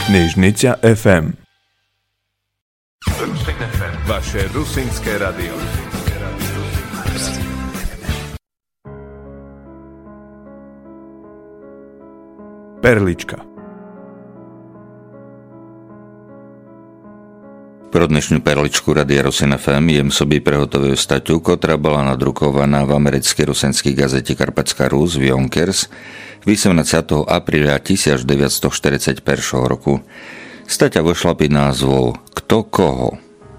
Knižnica FM. Vaše rusínske radio. Perlička. Pro dnešnju perličku Radia Rusin FM jem sobi prehotovil staťu, ktorá bola nadrukovaná v americkej rusenskej gazete Karpatská Rus v Yonkers 18. apríla 1941 roku. Staťa vošla pod názvou Kto koho.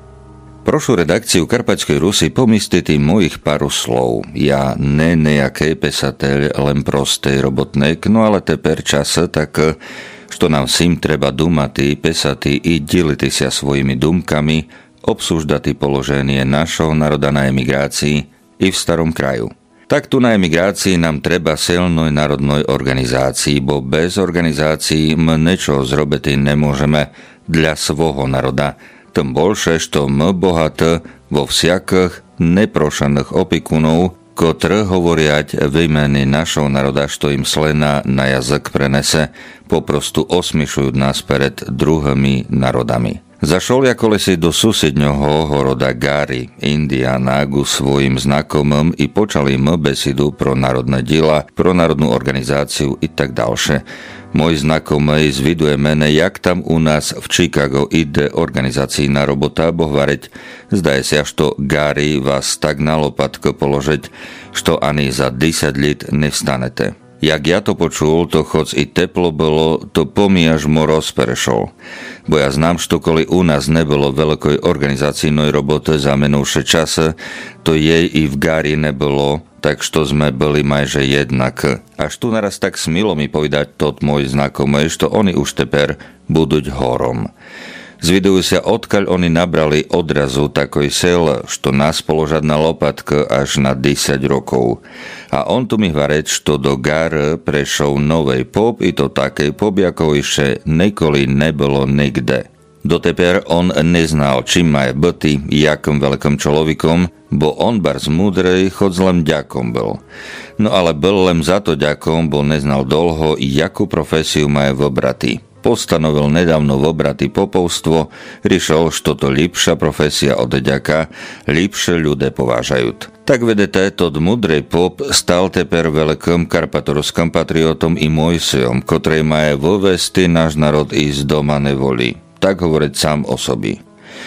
Prošu redakciu Karpatskej Rusy pomysliti mojich paru slov. Ja ne nejakej pesateľ, len prostej robotnek, no ale teper čas tak, što nam sim treba dumati, pesati i diliti sa svojimi dumkami, obsúždati položenie našho národa na emigrácii i v starom kraju. Tak tu na emigrácii nám treba silnoj národnoj organizácii, bo bez organizácií niečo zrobiť nemôžeme dla svojho národa. Tým bolšie, što bohat vo vsiakých neprošaných opikunov, ktoré hovoriať v imeni našho národa, što im slena na jazyk prenese, poprostu osmišujú nás pred druhými národami. Zašol ja kolesi do susedňoho horoda Gary, Indiana, ku svojim znakomom i počali besidu pro národné diela, pro národnú organizáciu i tak ďalšie. Môj znakomej zviduje mene, jak tam u nás v Chicago ide organizacijná robota, bo hovariť, zdaje sa, što Gary vás tak na lopatko položiť, što ani za 10 lit nevstanete. Jak ja to počul, to choc i teplo bolo, to pomíjaž moroz perešol. Bo ja znám, što koli u nás nebolo veľkoj organizacijnoj roboty za menúše čase, to jej i v Gary nebolo, tak što sme boli majže jednak. Až tu naraz tak smilo mi povedať tot môj znakomý, što oni už teper buduť horom. Zvidujú sa, odkaľ oni nabrali odrazu takoj sel, što nás položať na lopatku až na 10 rokov. A on tu mi hvareť, što do Gary prešol novej pop, i to takej pop, ako ešte nikoli nebolo nikde. Doteper on neznal, čím má byty, jakom veľkom človekom, bo on bar zmúdrej, chod zlem ďakom bol. No ale bol len za to ďakom, bo neznal dlho, jakú profesiu má v obraty. Postanovil nedávno v obraty popovstvo, riešil, što to lepšia profesia od ďaka, lepšie ľudia povážajút. Tak vedete, tod mudrej pop stal teper veľkým karpatorskom patriotom i mojsejom, ktorej má vovesti náš národ i z doma nevoli. Tak hovoriť sám o sobi.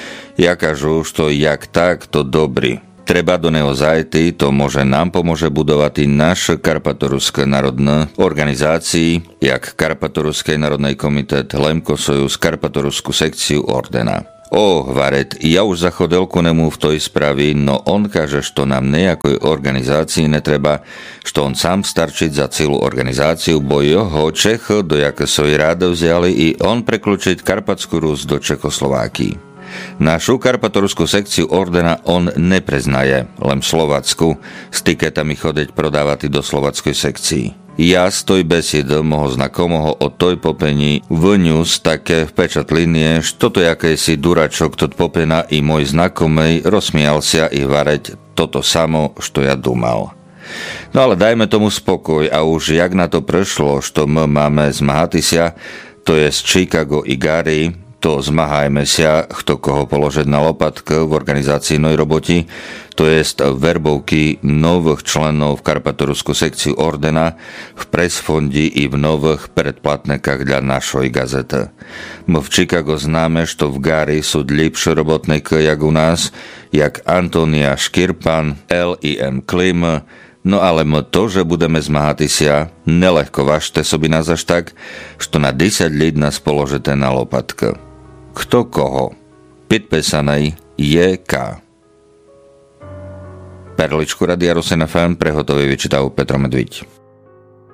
Ja kažu, što jak tak, to dobrý. Treba do neho zajty, to nám pomôže budovať i náš Karpatoruské národné organizácii, jak Karpatoruskej národnej komitet, Lemko Sojus, Karpatoruskú sekciu ordena. Hvaret, ja už zachodil ku nemu v toj spravi, no on kaže, što nám nejakoj organizácii netreba, što on sám starčiť za celú organizáciu, bo jeho Čech do jaké svoj rád vzali i on prekľúčiť Karpatskú Rus do Čekoslovákii. Našu Karpatorskú sekciu ordena on nepreznaje, len Slovacku, s tiketami chodeť prodávať do slovackej sekcii. Ja z toj besedy moho znakomoho o toj popení vnius také vpečatlinie, što to jakési duračok tot popena i môj znakomej rozsmial sa i vareť toto samo, što ja dumal. No ale dajme tomu spokoj a už jak na to prešlo, što máme zmahati sa, to je z Chicago i Gary, to zmahajme sa, kto koho položiť na lopatku v organizácijnej roboti, to jest verbovky nových členov v Karpatorskú sekciu ordena, v presfondi i v nových predplatnekách dla našoj gazety. My v Chicago známe, što v Gary sú lepšie robotníky jak u nás, jak Antonia Škirpan, L.I.M. Klim, no ale my to, že budeme zmahati sa, nelehko važte sobi nás až tak, što na 10 ľudí nás položite na lopatku. Kto koho? Podpísanej J.K. Perličku Radia Rusin FM prehotový vyčítal Petro Medviť.